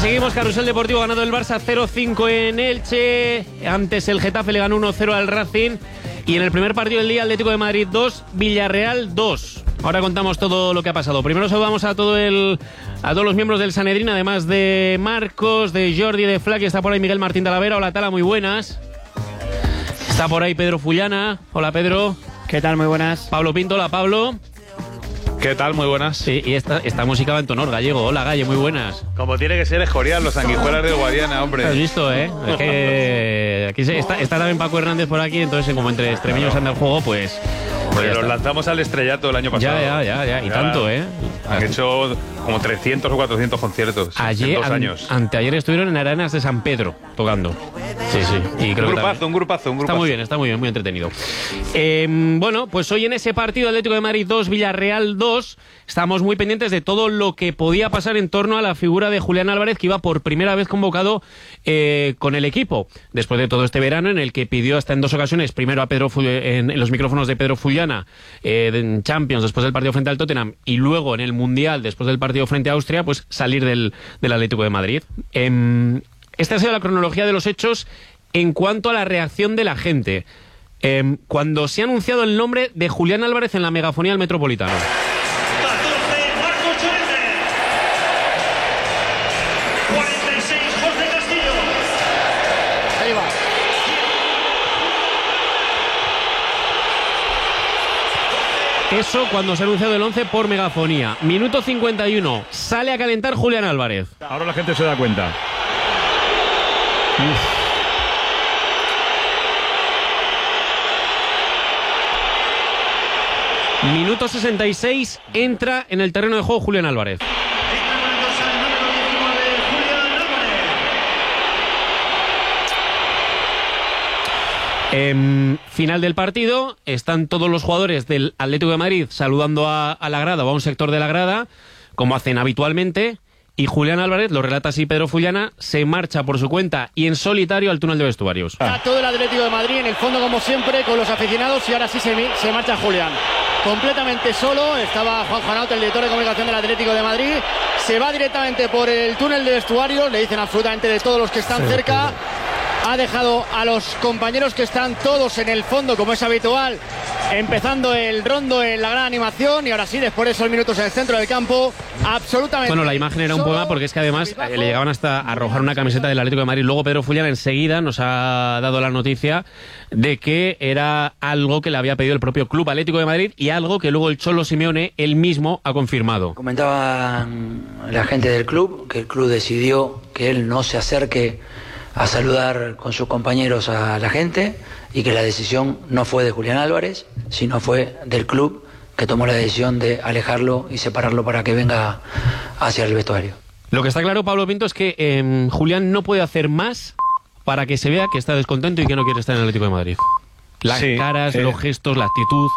Seguimos, carrusel deportivo, ganado el Barça 0-5 en Elche. Antes el Getafe le ganó 1-0 al Racing. Y en el primer partido del día, Atlético de Madrid 2, Villarreal 2. Ahora contamos todo lo que ha pasado. Primero saludamos a todos los miembros del Sanedrín, además de Marcos, de Jordi, de Flaky. Está por ahí Miguel Martín Talavera. Hola, Tala, muy buenas. Está por ahí Pedro Fullana. Hola, Pedro. ¿Qué tal? Muy buenas. Pablo Pinto. Hola, Pablo. ¿Qué tal? Muy buenas. Sí, y esta música va en tonor gallego. Hola, Galle, muy buenas. Como tiene que ser Escorial, los sanguijuelas del Guadiana, hombre. ¿Has visto, Es que aquí está también Paco Hernández por aquí, entonces como entre extremeños anda el juego, pues los lanzamos al estrellato el año pasado. Ya. Y tanto, Han hecho como 300 o 400 conciertos en 2 años. Anteayer estuvieron en Arenas de San Pedro tocando. Sí. Y creo un grupazo. Está muy bien, muy entretenido. Bueno, pues hoy en ese partido Atlético de Madrid 2, Villarreal 2, estamos muy pendientes de todo lo que podía pasar en torno a la figura de Julián Álvarez, que iba por primera vez convocado con el equipo, después de todo este verano en el que pidió hasta en 2 ocasiones, primero a Pedro en los micrófonos de Pedro Fullana, en Champions, después del partido frente al Tottenham, y luego en el Mundial, después del partido frente a Austria, pues salir del Atlético de Madrid. Esta ha sido la cronología de los hechos en cuanto a la reacción de la gente. Cuando se ha anunciado el nombre de Julián Álvarez en la megafonía del Metropolitano. Eso cuando se ha anunciado el 11 por megafonía. Minuto 51. Sale a calentar Julián Álvarez. Ahora la gente se da cuenta. Minuto 66. Entra en el terreno de juego Julián Álvarez. Final del partido, están todos los jugadores del Atlético de Madrid saludando a la grada o a un sector de la grada, como hacen habitualmente, y Julián Álvarez, lo relata así Pedro Fullana, se marcha por su cuenta y en solitario al túnel de vestuarios. Está todo el Atlético de Madrid en el fondo como siempre con los aficionados y ahora sí se marcha Julián. Completamente solo, estaba Juan Juanauta, el director de comunicación del Atlético de Madrid, se va directamente por el túnel de vestuarios, le dicen absolutamente de todos los que están cerca. Ha dejado a los compañeros que están todos en el fondo, como es habitual, empezando el rondo en la gran animación y ahora sí, después de esos minutos en el centro del campo, absolutamente... Bueno, la imagen era un poema porque es que además le llegaban hasta a arrojar una camiseta del Atlético de Madrid. Luego Pedro Fullana enseguida nos ha dado la noticia de que era algo que le había pedido el propio Club Atlético de Madrid y algo que luego el Cholo Simeone él mismo ha confirmado. Comentaba la gente del club que el club decidió que él no se acerque a saludar con sus compañeros a la gente y que la decisión no fue de Julián Álvarez, sino fue del club que tomó la decisión de alejarlo y separarlo para que venga hacia el vestuario. Lo que está claro, Pablo Pinto, es que Julián no puede hacer más para que se vea que está descontento y que no quiere estar en el Atlético de Madrid. Las caras, los gestos, la actitud.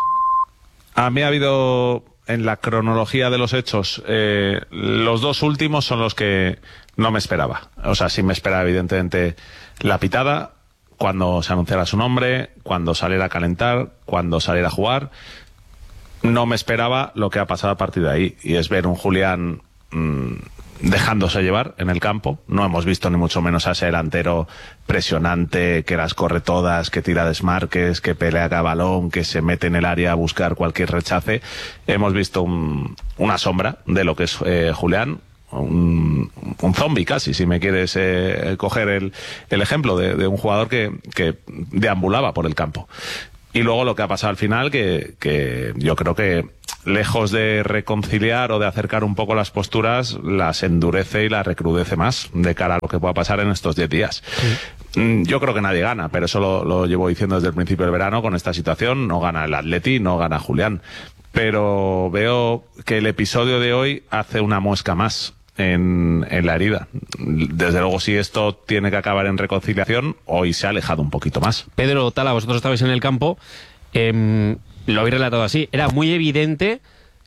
A mí ha habido en la cronología de los hechos, los 2 últimos son los que no me esperaba. O sea, sí me esperaba evidentemente la pitada, cuando se anunciara su nombre, cuando saliera a calentar, cuando saliera a jugar. No me esperaba lo que ha pasado a partir de ahí, y es ver un Julián dejándose llevar en el campo. No hemos visto ni mucho menos a ese delantero presionante, que las corre todas, que tira desmarques, que pelea a balón, que se mete en el área a buscar cualquier rechace. Hemos visto una sombra de lo que es Julián. Un zombie casi, si me quieres coger el ejemplo de un jugador que deambulaba por el campo. Y luego lo que ha pasado al final, que yo creo que lejos de reconciliar o de acercar un poco las posturas, las endurece y las recrudece más de cara a lo que pueda pasar en estos 10 días. Sí. Yo creo que nadie gana, pero eso lo llevo diciendo desde el principio del verano con esta situación. No gana el Atleti, no gana Julián. Pero veo que el episodio de hoy hace una muesca más en la herida. Desde luego, si esto tiene que acabar en reconciliación, hoy se ha alejado un poquito más. Pedro, Tala, vosotros estabais en el campo, lo habéis relatado así, era muy evidente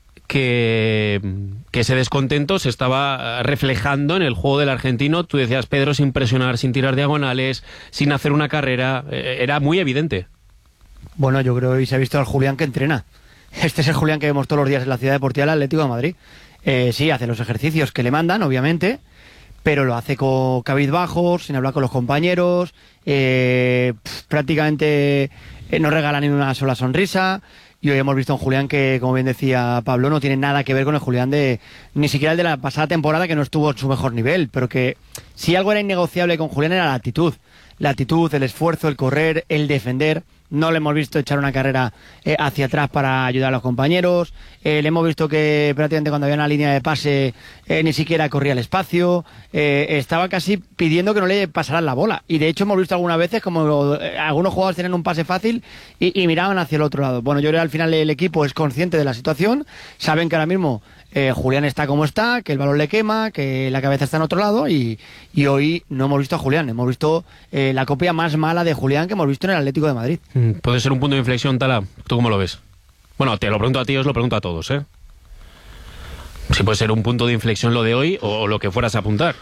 que ese descontento se estaba reflejando en el juego del argentino. Tú decías, Pedro, sin presionar, sin tirar diagonales, sin hacer una carrera, era muy evidente. Bueno, yo creo que hoy se ha visto al Julián que entrena. Este es el Julián que vemos todos los días en la Ciudad Deportiva del Atlético de Madrid. Sí, hace los ejercicios que le mandan, obviamente, pero lo hace con cabizbajos, sin hablar con los compañeros, prácticamente no regala ni una sola sonrisa. Y hoy hemos visto a un Julián que, como bien decía Pablo, no tiene nada que ver con el Julián ni siquiera el de la pasada temporada, que no estuvo en su mejor nivel, pero que si algo era innegociable con Julián era la actitud. La actitud, el esfuerzo, el correr, el defender. No le hemos visto echar una carrera hacia atrás para ayudar a los compañeros. Le hemos visto que prácticamente cuando había una línea de pase ni siquiera corría el espacio. Estaba casi pidiendo que no le pasaran la bola. Y de hecho hemos visto algunas veces como algunos jugadores tienen un pase fácil y miraban hacia el otro lado. Bueno, yo creo que al final el equipo es consciente de la situación. Saben que ahora mismo Julián está como está, que el balón le quema, que la cabeza está en otro lado y hoy no hemos visto a Julián. Hemos visto la copia más mala de Julián que hemos visto en el Atlético de Madrid. ¿Puede ser un punto de inflexión, Tala? ¿Tú cómo lo ves? Bueno, te lo pregunto a ti, os lo pregunto a todos, ¿eh? Si puede ser un punto de inflexión lo de hoy o lo que fueras a apuntar.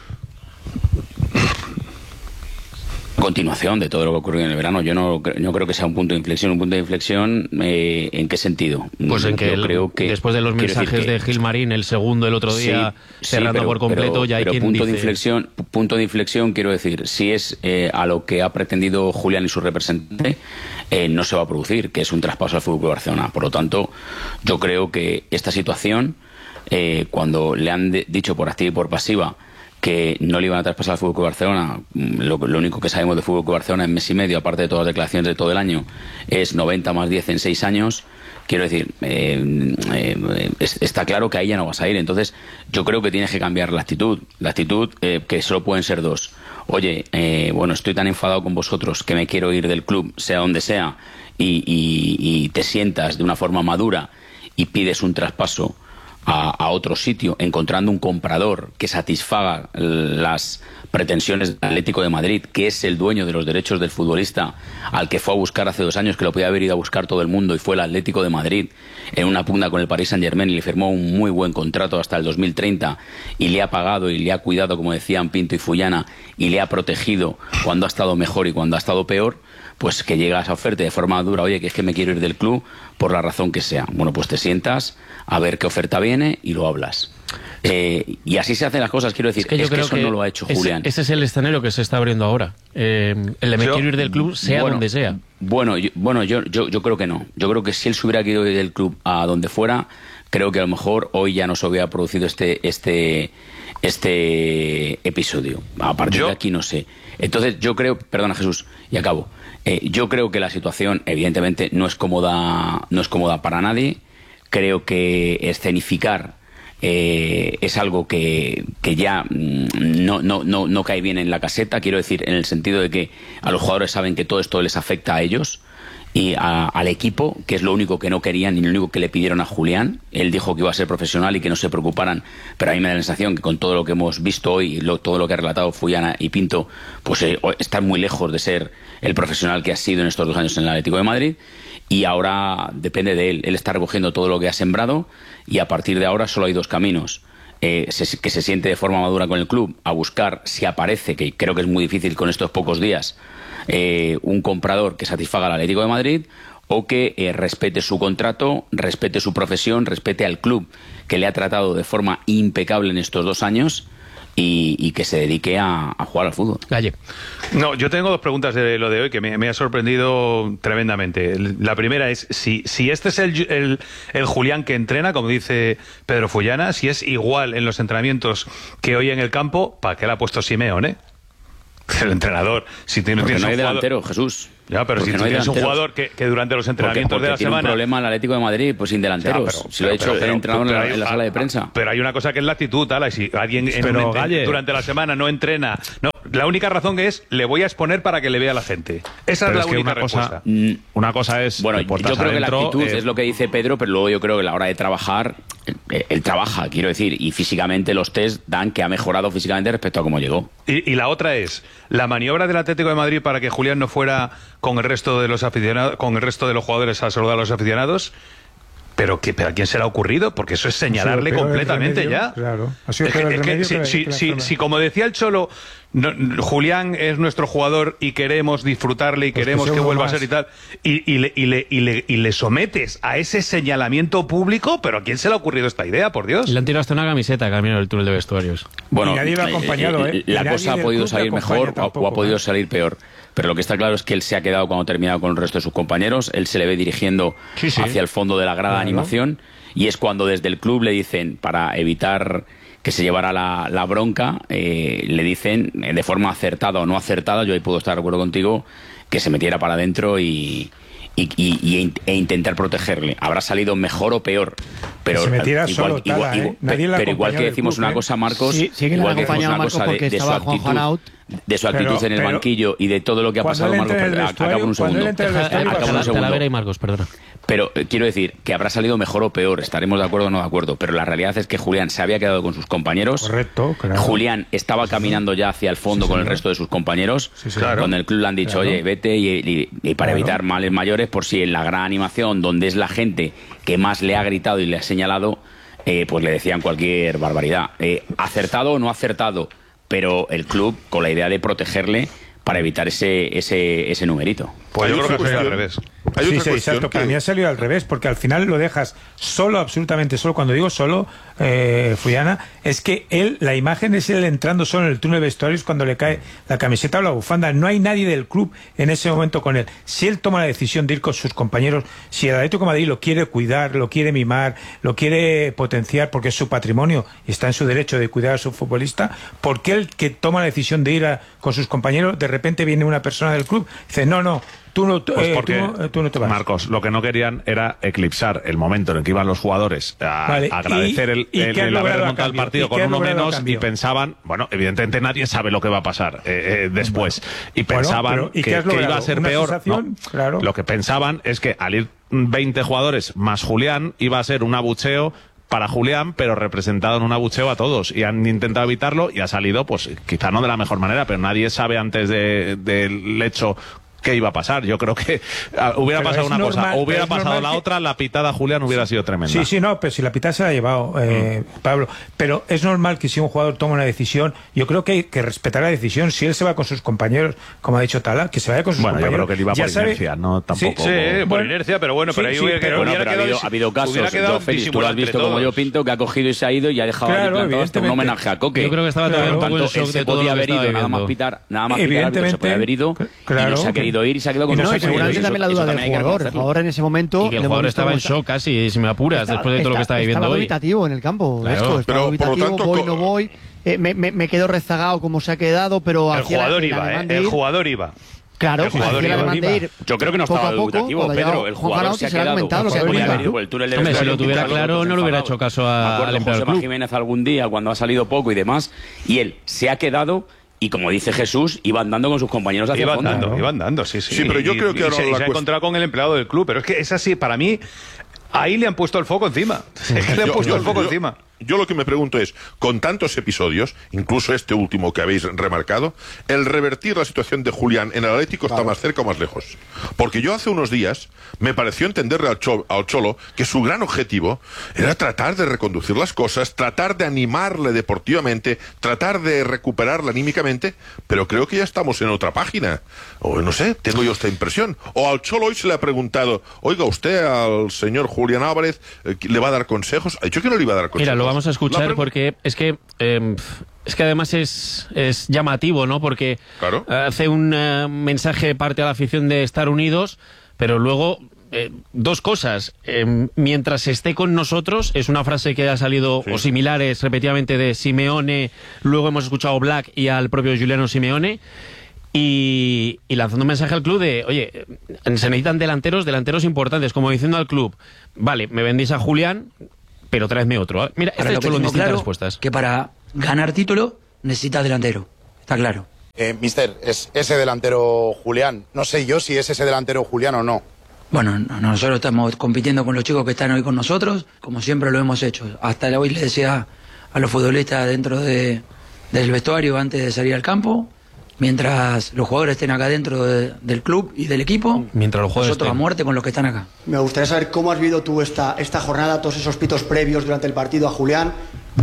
Continuación de todo lo que ocurrió en el verano. Yo no creo que sea un punto de inflexión. ¿Un punto de inflexión ¿en qué sentido? Pues en que, creo que después de los mensajes de Gilmarín, el segundo el otro día, cerrando por completo, ya hay quien punto dice... punto de inflexión, quiero decir, si es a lo que ha pretendido Julián y su representante, no se va a producir, que es un traspaso al FC Barcelona. Por lo tanto, yo creo que esta situación, cuando le han dicho por activa y por pasiva que no le iban a traspasar al FC Barcelona, lo único que sabemos de FC Barcelona en mes y medio, aparte de todas las declaraciones de todo el año, es 90 más 10 en 6 años. Quiero decir, está claro que ahí ya no vas a ir. Entonces, yo creo que tienes que cambiar la actitud. La actitud, que solo pueden ser dos. Oye, bueno, estoy tan enfadado con vosotros que me quiero ir del club, sea donde sea, y te sientas de una forma madura y pides un traspaso a otro sitio, encontrando un comprador que satisfaga las pretensiones del Atlético de Madrid, que es el dueño de los derechos del futbolista, al que fue a buscar hace 2 años, que lo podía haber ido a buscar todo el mundo, y fue el Atlético de Madrid en una pugna con el Paris Saint-Germain, y le firmó un muy buen contrato hasta el 2030 y le ha pagado y le ha cuidado, como decían Pinto y Fullana, y le ha protegido cuando ha estado mejor y cuando ha estado peor. Pues que llega a esa oferta de forma dura, oye, que es que me quiero ir del club por la razón que sea. Bueno, pues te sientas a ver qué oferta viene y lo hablas. Y así se hacen las cosas, quiero decir, yo creo que eso no lo ha hecho Julián. Ese es el escenario que se está abriendo ahora. El de me quiero ir del club, sea donde sea. Yo creo que no. Yo creo que si él se hubiera querido ir del club a donde fuera, creo que a lo mejor hoy ya no se hubiera producido este episodio. A partir de aquí no sé. Entonces yo creo, perdona Jesús, y acabo. Yo creo que la situación evidentemente no es cómoda para nadie. Creo que escenificar es algo que ya no cae bien en la caseta. Quiero decir, en el sentido de que a los jugadores saben que todo esto les afecta a ellos y al equipo, que es lo único que no querían y lo único que le pidieron a Julián. Él dijo que iba a ser profesional y que no se preocuparan, pero a mí me da la sensación que con todo lo que hemos visto hoy y todo lo que ha relatado Fullana y Pinto, pues están muy lejos de ser el profesional que ha sido en estos 2 años en el Atlético de Madrid, y ahora depende de él. Él está recogiendo todo lo que ha sembrado y a partir de ahora solo hay 2 caminos. Que se siente de forma madura con el club, a buscar, si aparece, que creo que es muy difícil con estos pocos días, un comprador que satisfaga al Atlético de Madrid, o que respete su contrato, respete su profesión, respete al club que le ha tratado de forma impecable en estos 2 años y que se dedique a jugar al fútbol. Galle. No, yo tengo 2 preguntas de lo de hoy que me ha sorprendido tremendamente. La primera es si este es el Julián que entrena, como dice Pedro Fullana, si es igual en los entrenamientos que hoy en el campo, ¿para qué le ha puesto Simeone? El entrenador, si tiene porque no hay jugador... delantero, Jesús. Ya, pero si no tienes un jugador que durante los entrenamientos porque de la tiene semana... un problema el Atlético de Madrid, pues sin delanteros. Si lo ha dicho el entrenador en la sala de prensa. Pero hay una cosa que es la actitud, Ala, y si alguien durante la semana no entrena... No, la única razón que es, le voy a exponer para que le vea la gente. Esa es la única respuesta. Una cosa es... Bueno, yo creo que la actitud es lo que dice Pedro, pero luego yo creo que a la hora de trabajar, él trabaja, quiero decir, y físicamente los test dan que ha mejorado físicamente respecto a cómo llegó. Y la otra es, la maniobra del Atlético de Madrid para que Julián no fuera con el resto de los aficionados, con el resto de los jugadores a saludar a los aficionados, pero ¿a quién se le ha ocurrido? Porque eso es señalarle completamente ya. Claro. Ha sido peor el remedio si como decía el Cholo, Julián es nuestro jugador y queremos disfrutarle y queremos que vuelva a ser y tal, y le sometes a ese señalamiento público, pero ¿a quién se le ha ocurrido esta idea, por Dios? Y le han tirado hasta una camiseta camino del túnel de vestuarios. Bueno, y nadie lo ha acompañado, la cosa ha podido salir mejor o ha podido salir peor. Pero lo que está claro es que él se ha quedado cuando ha terminado con el resto de sus compañeros, él se le ve dirigiendo hacia el fondo de la grada de animación, y es cuando desde el club le dicen, para evitar que se llevara la bronca, le dicen de forma acertada o no acertada, yo ahí puedo estar de acuerdo contigo, que se metiera para adentro e intentar protegerle. Habrá salido mejor o peor, pero se metiera solo, pero igual que decimos una cosa, Marcos, igual que decimos una cosa de su actitud en el banquillo y de todo lo que ha pasado, Marcos, acabo un segundo. Acabo un segundo. Y Marcos, perdona. Pero quiero decir que habrá salido mejor o peor, estaremos de acuerdo o no de acuerdo, pero la realidad es que Julián se había quedado con sus compañeros. Correcto, claro. Julián estaba caminando ya hacia el fondo con el resto de sus compañeros, donde el club le han dicho, oye, vete, y para evitar males mayores, por si en la gran animación, donde es la gente que más le ha gritado y le ha señalado, pues le decían cualquier barbaridad. Acertado o no acertado, pero el club con la idea de protegerle para evitar ese numerito. Pues yo creo que ha salido al revés. Sí, exacto. Para mí ha salido al revés, porque al final lo dejas solo, absolutamente solo. Cuando digo solo, Fullana, es que la imagen es él entrando solo en el túnel de vestuarios cuando le cae la camiseta o la bufanda. No hay nadie del club en ese momento con él. Si él toma la decisión de ir con sus compañeros, si el Atlético de Madrid lo quiere cuidar, lo quiere mimar, lo quiere potenciar porque es su patrimonio y está en su derecho de cuidar a su futbolista, ¿por qué el que toma la decisión de ir con sus compañeros, de repente viene una persona del club y dice, no, tú no te vas? Marcos, lo que no querían era eclipsar el momento en el que iban los jugadores a agradecer el haber remontado el partido con uno menos, y pensaban, bueno, evidentemente nadie sabe lo que va a pasar después, y pensaban que iba a ser peor. No, claro. Lo que pensaban es que al ir 20 jugadores más Julián iba a ser un abucheo para Julián, pero representado en un abucheo a todos, y han intentado evitarlo y ha salido, pues quizá no de la mejor manera, pero nadie sabe antes del hecho qué iba a pasar. Yo creo que hubiera pasado una cosa, o hubiera pasado la otra, la pitada Julián hubiera sido tremenda. Sí, no, pero si la pitada se la ha llevado Pablo, pero es normal que si un jugador toma una decisión, yo creo que hay que respetar la decisión. Si él se va con sus compañeros, como ha dicho Tala, que se vaya con sus compañeros. Yo creo que él iba por inercia, no tampoco. Sí, por inercia, pero bueno, pero ahí ha habido casos, Félix, tú lo has visto como yo pinto, que ha cogido y se ha ido y ha dejado un homenaje a Coque. Yo creo que estaba también un poco en shock de todo lo que estaba nada más pitar, se podía haber ido, y no se ha querido ir y se ha quedado con seguramente también la duda del jugador. El jugador en ese momento. Y que el jugador estaba en shock casi, si me apuras, después de todo lo que estaba viviendo hoy. Estaba dubitativo en el campo. Claro. Estaba dubitativo, voy, no voy. Me quedo rezagado como se ha quedado, pero el jugador iba. Claro, el jugador iba. Yo creo que no estaba dubitativo, Pedro. El jugador se ha quedado. Si lo tuviera claro, no le hubiera hecho caso al empleado del club. Jiménez algún día, cuando ha salido poco y demás, y él se ha quedado. Y como dice Jesús, iba andando con sus compañeros hacia el fondo. Iba andando, sí. Sí, pero yo creo que ahora se ha encontrado con el empleado del club. Pero es que es así, para mí, ahí le han puesto el foco encima. Le han puesto el foco encima. Yo lo que me pregunto es, con tantos episodios, incluso este último que habéis remarcado, el revertir la situación de Julián en el Atlético está más cerca o más lejos. Porque yo hace unos días me pareció entenderle al Cholo que su gran objetivo era tratar de reconducir las cosas, tratar de animarle deportivamente, tratar de recuperarle anímicamente, pero creo que ya estamos en otra página. O no sé, tengo yo esta impresión. O al Cholo hoy se le ha preguntado, oiga, ¿usted al señor Julián Álvarez le va a dar consejos? Ha dicho que no le iba a dar consejos. Mira, lo vamos a escuchar porque es que además es llamativo, ¿no? Porque claro, hace un mensaje parte a la afición de estar unidos, pero luego dos cosas. Mientras esté con nosotros, es una frase que ha salido, o similares, repetidamente de Simeone, luego hemos escuchado a Black y al propio Giuliano Simeone, y lanzando un mensaje al club de, oye, se necesitan delanteros importantes, como diciendo al club, vale, me vendéis a Julián, pero traedme otro. Mira, este es con distintas respuestas. Que para ganar título necesitas delantero, está claro. Mister, ¿es ese delantero Julián? No sé yo si es ese delantero Julián o no. Bueno, nosotros estamos compitiendo con los chicos que están hoy con nosotros, como siempre lo hemos hecho. Hasta hoy le decía a los futbolistas dentro del vestuario antes de salir al campo, mientras los jugadores estén acá dentro del club y del equipo, mientras los jugadores nosotros a muerte con los que están acá. Me gustaría saber cómo has vivido tú esta jornada, todos esos pitos previos durante el partido a Julián, y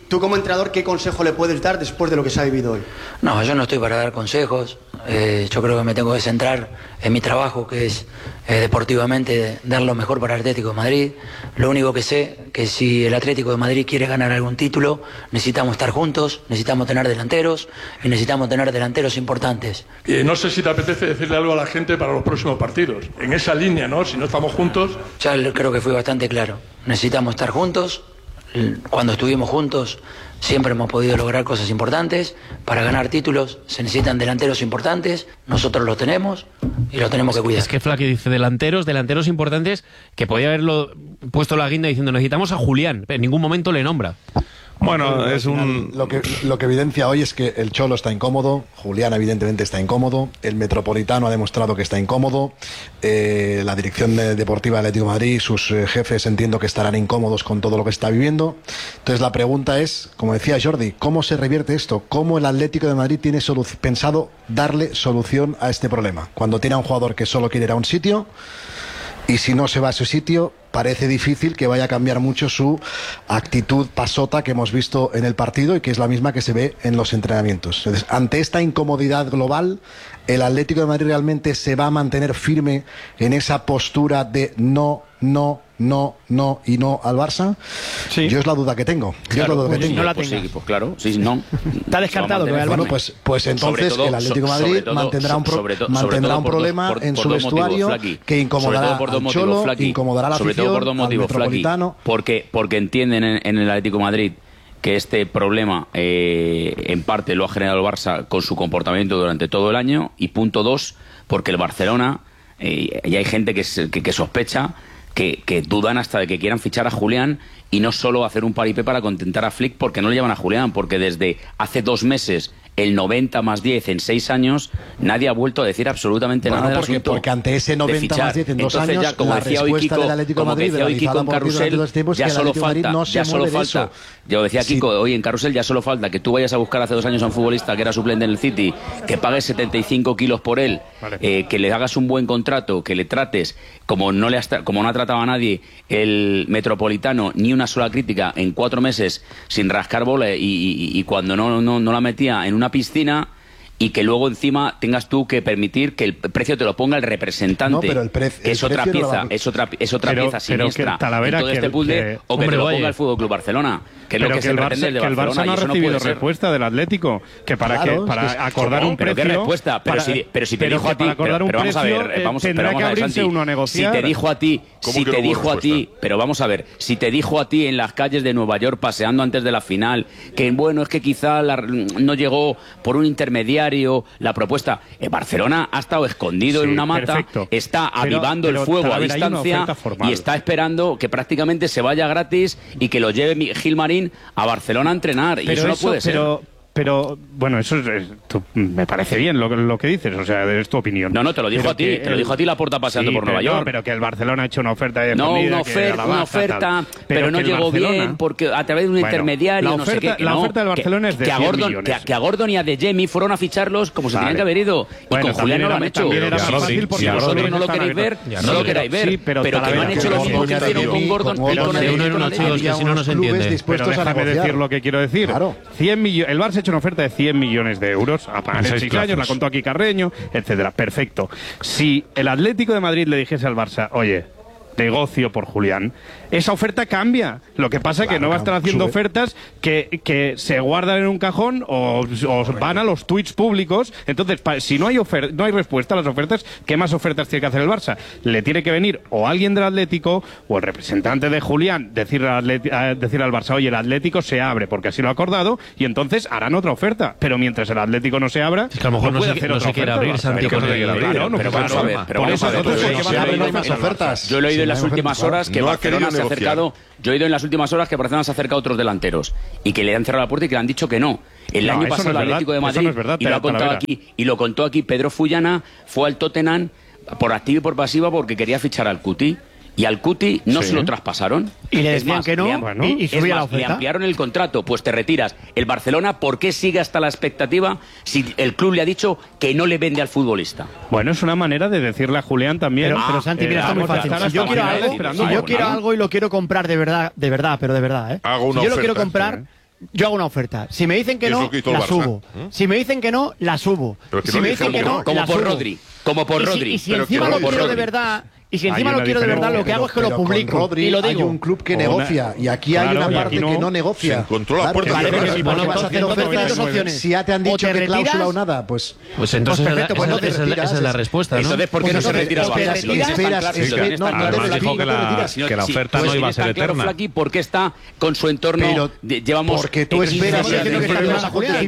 tú como entrenador, ¿qué consejo le puedes dar después de lo que se ha vivido hoy? No, yo no estoy para dar consejos. Yo creo que me tengo que centrar en mi trabajo, que es deportivamente dar lo mejor para el Atlético de Madrid. Lo único que sé que si el Atlético de Madrid quiere ganar algún título, necesitamos estar juntos, necesitamos tener delanteros y necesitamos tener delanteros importantes. No sé si te apetece decirle algo a la gente para los próximos partidos. En esa línea, ¿no? Si no estamos juntos... Ya creo que fui bastante claro. Necesitamos estar juntos. Cuando estuvimos juntos siempre hemos podido lograr cosas importantes. Para ganar títulos se necesitan delanteros importantes. Nosotros los tenemos y los tenemos que cuidar. Es que Flaky dice delanteros importantes, que podía haberlo puesto la guinda diciendo necesitamos a Julián. En ningún momento le nombra. Bueno, es un... Lo que evidencia hoy es que el Cholo está incómodo, Julián evidentemente está incómodo, el Metropolitano ha demostrado que está incómodo, la dirección deportiva del Atlético de Madrid, sus jefes entiendo que estarán incómodos con todo lo que está viviendo. Entonces la pregunta es, como decía Jordi, ¿cómo se revierte esto? ¿Cómo el Atlético de Madrid tiene pensado darle solución a este problema? Cuando tiene a un jugador que solo quiere ir a un sitio y si no se va a su sitio, parece difícil que vaya a cambiar mucho su actitud pasota que hemos visto en el partido y que es la misma que se ve en los entrenamientos. Entonces, ante esta incomodidad global, ¿el Atlético de Madrid realmente se va a mantener firme en esa postura de no y no al Barça? Sí. Yo es la duda que tengo. No la tengo. Sí, pues claro, sí, no. Está descartado que vaya al Barça. Bueno, pues entonces el Atlético de Madrid mantendrá un problema en su vestuario que incomodará al Cholo, incomodará a la afición, por dos motivos, al Metropolitano. Porque entienden en el Atlético de Madrid que este problema en parte lo ha generado el Barça con su comportamiento durante todo el año, y punto dos, porque el Barcelona, y hay gente que sospecha que dudan hasta de que quieran fichar a Julián y no solo hacer un paripé para contentar a Flick, porque no le llevan a Julián, porque desde hace 2 meses el 90 más 10 en 6 años, nadie ha vuelto a decir absolutamente nada del asunto. Porque ante ese 90 más 10 en 2 años, ya, como la decía hoy respuesta Kiko, del Atlético de Madrid, en Carrusel, ya solo falta, yo decía Kiko, hoy en Carrusel ya solo falta que tú vayas a buscar hace 2 años a un futbolista que era suplente en el City, que pagues 75 kilos por él, que le hagas un buen contrato, que le trates como no ha tratado a nadie el Metropolitano, ni una sola crítica en 4 meses sin rascar bola, y cuando no la metía en una piscina, y que luego encima tengas tú que permitir que el precio te lo ponga el representante, no, pero que es otra pieza, es otra pieza siniestra en todo este puzzle, o que te lo ponga el Fútbol Club Barcelona, que es lo que se pretende de Barcelona. Que el Barça no ha recibido respuesta del Atlético, que para acordar un precio... ¿Pero qué respuesta? Pero si te dijo a ti... Pero vamos a ver, tendrá que abrirse uno a negociar. Si te dijo a ti, pero vamos a ver, si te dijo a ti en las calles de Nueva York paseando antes de la final, que bueno, es que quizá no llegó por un intermediario la propuesta, Barcelona ha estado escondido en una mata, está avivando el fuego a distancia y está esperando que prácticamente se vaya gratis y que lo lleve Gilmarín a Barcelona a entrenar, y eso no puede ser. Pero, bueno, eso me parece bien lo que dices, o sea, es tu opinión. No, te lo dijo a ti, te lo dijo a ti Laporta paseando por Nueva York. No, pero que el Barcelona ha hecho una oferta de una oferta, pero no llegó bien, porque a través de un intermediario, no sé qué. La oferta del Barcelona es de 100 millones. Que a Gordon y a De Jemi fueron a ficharlos como se tenían que haber ido. Y con Julián no lo han hecho. Si vosotros no lo queréis ver, no lo queráis ver. Pero que no han hecho lo mismo que hicieron con Gordon y con De Jemi. Si no nos entiende. Pero déjame decir lo que quiero decir. El Barça ha hecho una oferta de 100 millones de euros a pagar en 6 años, la contó aquí Carreño, etcétera. Perfecto. Si el Atlético de Madrid le dijese al Barça, oye, negocio por Julián, esa oferta cambia. Lo que pasa es que no va a estar haciendo ofertas que se guardan en un cajón o van a los tweets públicos. Entonces, si no hay respuesta a las ofertas, ¿qué más ofertas tiene que hacer el Barça? Le tiene que venir o alguien del Atlético o el representante de Julián decir al Barça, oye, el Atlético se abre porque así lo ha acordado, y entonces harán otra oferta. Pero mientras el Atlético no se abra, es que a lo mejor no se quiere abrir, Santi. Pero vamos a ver. Yo lo he oído en las últimas horas que Barcelona se ha acercado. Yo he oído en las últimas horas que Barcelona se ha acercado a otros delanteros y que le han cerrado la puerta y que le han dicho que no. El año pasado el Atlético de Madrid, y lo contó aquí Pedro Fullana, fue al Tottenham por activa y por pasiva porque quería fichar al Cuti. Y al Cuti no se lo traspasaron. Y le decían que no, y subía la oferta. Le ampliaron el contrato, pues te retiras. El Barcelona, ¿por qué sigue hasta la expectativa si el club le ha dicho que no le vende al futbolista? Bueno, es una manera de decirle a Julián también. Pero Santi, mira, está muy fácil. Si yo quiero algo y lo quiero comprar de verdad, pero de verdad, Hago una si yo lo oferta. quiero comprar, yo hago una oferta. Si me dicen que no, la subo. Si me dicen que no, la subo. Si me dicen que no, la subo. Como por Rodri. Y si encima lo quiero de verdad... Y si encima lo quiero de verdad, lo que hago es que lo publico. Rodri, y lo digo. Hay un club que negocia. Y aquí hay una parte que no negocia. Se encontró la puerta. Vas a hacer ofertas. Si ya te han dicho que cláusula o nada, pues entonces esa es la respuesta, ¿no? Entonces, ¿por qué no se retira el Barça? Además dijo que la oferta no iba a ser eterna. Flaqui, ¿por qué está con su entorno? Llevamos... Porque tú esperas el devenir de los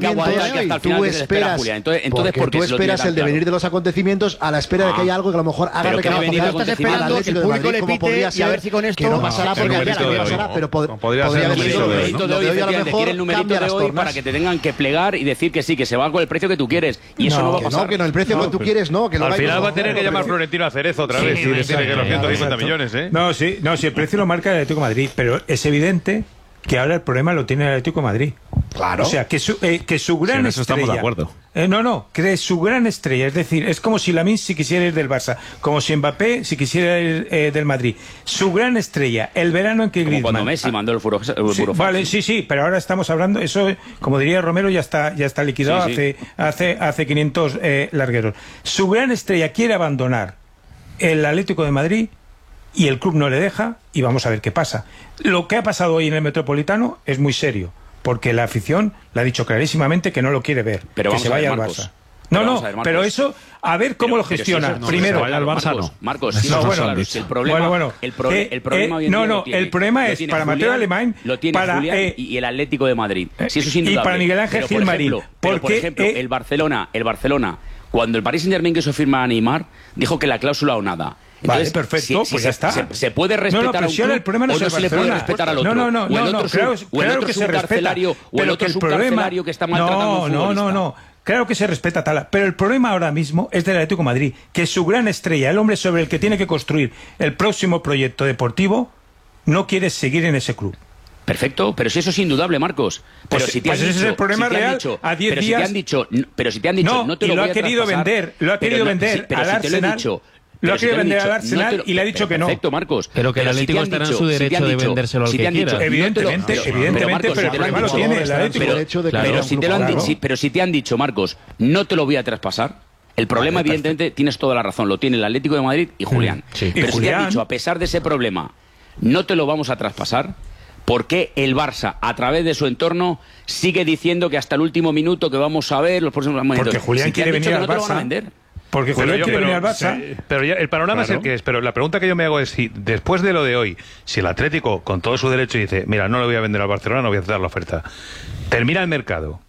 acontecimientos. El devenir de los acontecimientos a la espera de que haya algo que a lo mejor haga estás esperando que el público le pite y a ver si con esto no pasará porque no pasará, pero podría ser el numerito de hoy, a lo mejor el numerito de hoy para que te tengan que plegar y decir que sí, que se va con el precio que tú quieres y eso no va a pasar. No, que no, el precio que tú quieres no, que al final va a tener que llamar Florentino a Cerezo otra vez y decirle que los 150 millones, ¿eh? No, sí, el precio lo marca el Atlético de Madrid, pero es evidente que ahora el problema lo tiene el Atlético de Madrid. Claro. O sea, que su gran eso estrella... estamos de acuerdo. Que su gran estrella, es decir, es como si Lamine si quisiera ir del Barça, como si Mbappé si quisiera ir del Madrid. Su gran estrella, el verano en que Griezmann... Como cuando Messi mandó el Furo. Vale, sí, pero ahora estamos hablando, eso, como diría Romero, ya está liquidado hace 500 largueros. Su gran estrella quiere abandonar el Atlético de Madrid y el club no le deja, y vamos a ver qué pasa. Lo que ha pasado hoy en el Metropolitano es muy serio, porque la afición le ha dicho clarísimamente que no lo quiere ver, pero que se vaya al Barça. Pero eso, a ver cómo lo gestiona. Primero, vaya al Barça no. Marcos, el problema, el problema es para Mateo Alemán, para Julián y el Atlético de Madrid. Si eso es indudable. Y para Miguel Ángel Gilmarín. Por ejemplo, el Barcelona, cuando el Paris Saint-Germain quiso firmar a Neymar, dijo que la cláusula o nada. Entonces, vale, perfecto, pues ya está. Se puede respetar a un club, el problema no o no se le puede respetar al otro. Claro que se respeta. O el otro subcarcelario que está maltratando a un futbolista. No. Claro que se respeta Tala, pero el problema ahora mismo es del Atlético de Madrid, que su gran estrella, el hombre sobre el que tiene que construir el próximo proyecto deportivo, no quiere seguir en ese club. Perfecto, pero si eso es indudable, Marcos. Pero si te han dicho, ese es el problema real. A 10 días. Pero si te han dicho, no te lo voy a traspasar. Lo ha querido vender al Arsenal. Lo ha querido vender al Arsenal y le ha dicho que no. Perfecto, Marcos. Pero que el Atlético estará en su derecho de vendérselo al que quiera. Evidentemente, pero el problema lo tiene el Atlético. Pero si te han dicho, Marcos, no te lo voy a traspasar. El problema, evidentemente, tienes toda la razón, lo tiene el Atlético de Madrid y Julián. Pero si te han dicho, a pesar de ese problema, no te lo vamos a traspasar, ¿por qué el Barça, a través de su entorno, sigue diciendo que hasta el último minuto que vamos a ver los próximos momentos? Porque Julián quiere venir al Barça. Porque Julián quiere venir al Barça. Pero ya, el panorama es el que es. Pero la pregunta que yo me hago es si, después de lo de hoy, si el Atlético, con todo su derecho, dice, mira, no le voy a vender al Barcelona, no voy a aceptar la oferta, termina el mercado,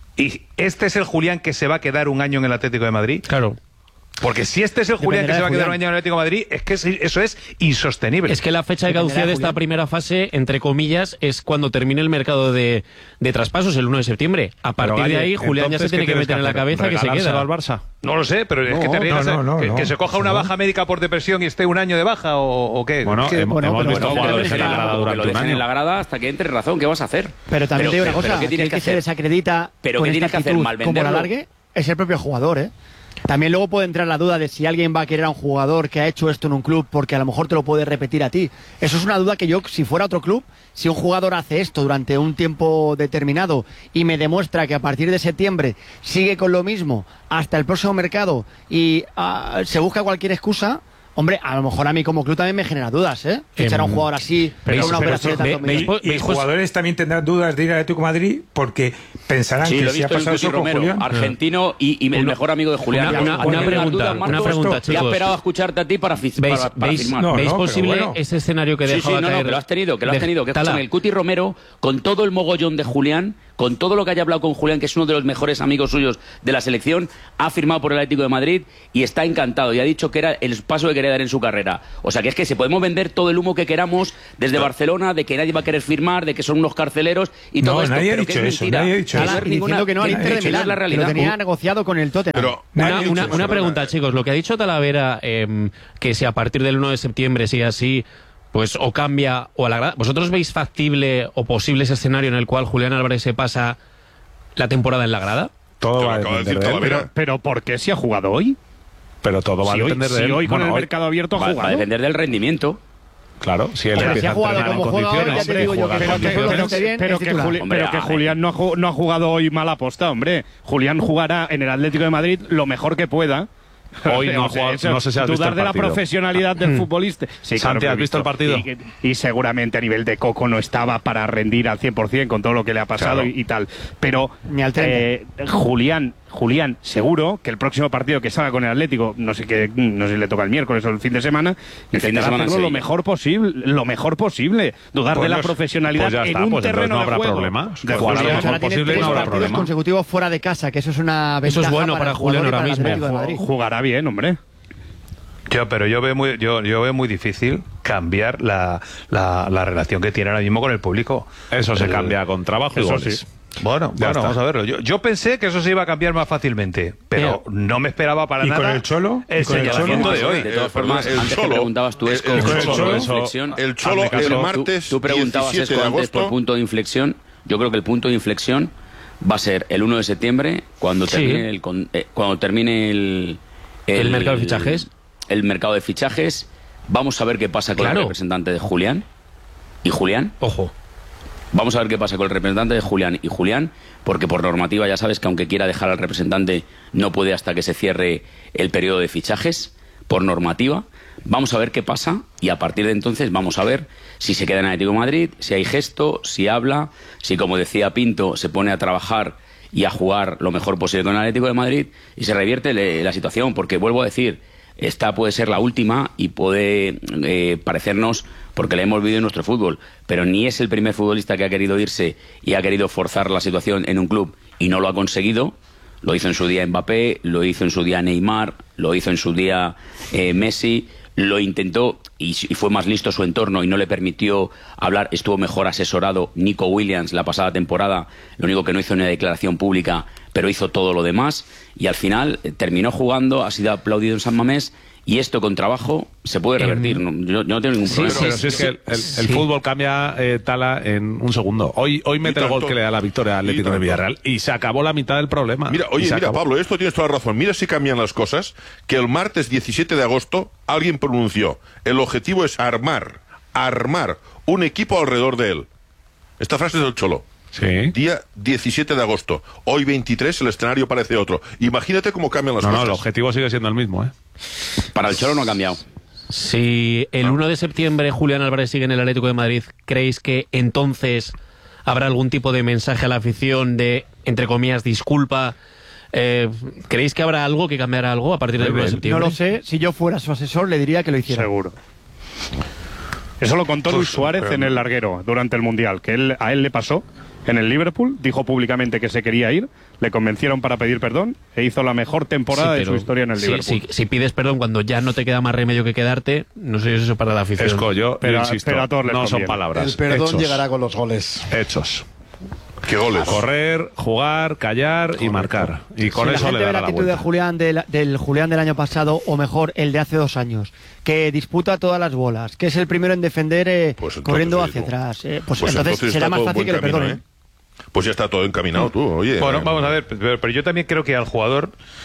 y este es el Julián que se va a quedar un año en el Atlético de Madrid. Claro. Porque si este es el Julián que se va a quedar un año en el Atlético de Madrid, es que eso es insostenible. Es que la fecha de caducidad de esta primera fase, entre comillas, es cuando termine el mercado de traspasos, el 1 de septiembre. A partir de ahí, Julián ya se tiene que meter en la cabeza que se queda. Al Barça? No lo sé, pero es que te arriesgas que se coja una baja médica por depresión y esté un año de baja o qué. Bueno, hemos visto jugadores en la grada durante un año. En la grada hasta que entre razón, ¿qué vas a hacer? Pero también te digo una cosa, que se desacredita con esta actitud como la largue, es el propio jugador, ¿eh? También luego puede entrar la duda de si alguien va a querer a un jugador que ha hecho esto en un club porque a lo mejor te lo puede repetir a ti. Eso es una duda que yo, si fuera otro club, si un jugador hace esto durante un tiempo determinado y me demuestra que a partir de septiembre sigue con lo mismo hasta el próximo mercado y se busca cualquier excusa... Hombre, a lo mejor a mí como club también me genera dudas, ¿eh? Fichar a un jugador así, pero una operación de tantos millones. Y jugadores también tendrán dudas de ir al Atlético de Madrid porque pensarán que si ha pasado eso con Julián... argentino y el mejor amigo de Julián. Una pregunta, chicos. Te ha esperado a escucharte a ti para firmar. ¿Veis posible ese escenario que dejaba caer? Sí, que lo has tenido, que el Cuti Romero, con todo el mogollón de Julián, con todo lo que haya hablado con Julián, que es uno de los mejores amigos suyos de la selección, ha firmado por el Atlético de Madrid y está encantado y ha dicho que era el paso que quería dar en su carrera. O sea que es que se podemos vender todo el humo que queramos desde Barcelona, de que nadie va a querer firmar, de que son unos carceleros y todo esto. Nadie pero ha dicho eso, nadie ha dicho eso. Diciendo que no al Inter de Milán, la realidad. Lo tenía negociado con el Tottenham. Una pregunta, chicos. Lo que ha dicho Talavera, que si a partir del 1 de septiembre sigue así, pues o cambia o a la grada. ¿Vosotros veis factible o posible ese escenario en el cual Julián Álvarez se pasa la temporada en la grada? Todo va a depender de él. Pero ¿por qué si ha jugado hoy? Pero todo va a depender de él. Si hoy con el mercado abierto ha jugado. Va a depender del rendimiento. Claro, si él empieza a entrenar en condiciones, pero que Julián no ha jugado hoy mal aposta, hombre. Julián jugará en el Atlético de Madrid lo mejor que pueda. Hoy no ha jugado, no sé si has visto el partido. Dudar de la profesionalidad del futbolista. Sí, Santi, ¿has visto el partido? Y seguramente a nivel de Coco no estaba para rendir al 100% con todo lo que le ha pasado y tal. Pero Julián, seguro que el próximo partido que salga con el Atlético, no sé si le toca el miércoles o el fin de semana, intentará hacerlo lo mejor posible. Dudar de la profesionalidad en un terreno no habrá de juego. problema. Jugar lo mejor posible, no habrá problema. Consecutivos fuera de casa, que eso es una ventaja. Eso es bueno para Julián ahora mismo. Jugará bien, hombre. Pero yo veo muy difícil cambiar la relación que tiene ahora mismo con el público. Eso se cambia con trabajo y goles. Sí. Bueno, vamos a verlo. Yo pensé que eso se iba a cambiar más fácilmente, pero no me esperaba para nada. ¿Y con el Cholo? El señalamiento de hoy. De todas formas, antes que preguntabas tú, el Cholo el martes tú preguntabas 17 de antes agosto. por punto de inflexión. Yo creo que el punto de inflexión va a ser el 1 de septiembre, cuando termine el mercado de fichajes. El mercado de fichajes. Vamos a ver qué pasa con el representante de Julián. ¿Y Julián? Ojo. Vamos a ver qué pasa con el representante de Julián y Julián, porque por normativa ya sabes que aunque quiera dejar al representante no puede hasta que se cierre el periodo de fichajes, por normativa. Vamos a ver qué pasa y a partir de entonces vamos a ver si se queda en Atlético de Madrid, si hay gesto, si habla, si, como decía Pinto, se pone a trabajar y a jugar lo mejor posible con el Atlético de Madrid y se revierte la situación, porque vuelvo a decir, esta puede ser la última y puede parecernos, porque le hemos vivido en nuestro fútbol, pero ni es el primer futbolista que ha querido irse y ha querido forzar la situación en un club y no lo ha conseguido. Lo hizo en su día Mbappé, lo hizo en su día Neymar, lo hizo en su día Messi, lo intentó y fue más listo su entorno y no le permitió hablar. Estuvo mejor asesorado Nico Williams la pasada temporada, lo único que no hizo una declaración pública, pero hizo todo lo demás y al final terminó jugando, ha sido aplaudido en San Mamés. Y esto con trabajo se puede revertir. Yo no tengo ningún problema. Pero si es que el fútbol cambia tala en un segundo. Hoy mete el gol que le da la victoria al Atlético de Villarreal y se acabó la mitad del problema. Mira, Pablo, esto tienes toda la razón. Mira si cambian las cosas, que el martes 17 de agosto alguien pronunció: el objetivo es armar un equipo alrededor de él. Esta frase es del Cholo. Sí. Día 17 de agosto. Hoy 23 el escenario parece otro. Imagínate cómo cambian las cosas. No, el objetivo sigue siendo el mismo, ¿eh? Para el Cholo no ha cambiado. Si el 1 de septiembre Julián Álvarez sigue en el Atlético de Madrid, ¿creéis que entonces habrá algún tipo de mensaje a la afición de, entre comillas, disculpa? ¿Creéis que habrá algo, que cambiará algo a partir del 1 de septiembre? No lo sé. Si yo fuera su asesor, le diría que lo hiciera. Seguro. Eso lo contó Luis Suárez en el larguero durante el Mundial, que a él le pasó en el Liverpool, dijo públicamente que se quería ir, le convencieron para pedir perdón e hizo la mejor temporada de su historia en el Liverpool. Si pides perdón cuando ya no te queda más remedio que quedarte, no sé si eso para la afición. Yo insisto, a todos les no conviene. son palabras. El perdón hechos. llegará con los goles. Hechos. ¿Qué goles? Correr, jugar, callar y marcar. Y con si eso la gente le ve da la la actitud de vuelta. Julián del Julián del año pasado, o mejor, el de hace 2 años, que disputa todas las bolas, que es el primero en defender corriendo hacia atrás, pues entonces será más fácil que le perdonen. Pues ya está todo encaminado, tú, oye. Bueno, vamos a ver, pero yo también creo que al jugador